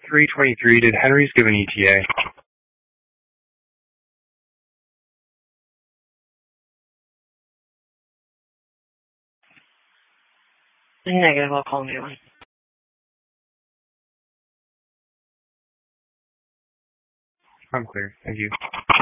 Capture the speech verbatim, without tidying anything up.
three twenty-three, did Henry's give an E T A? Negative, I'll call you one. I'm clear. Thank you.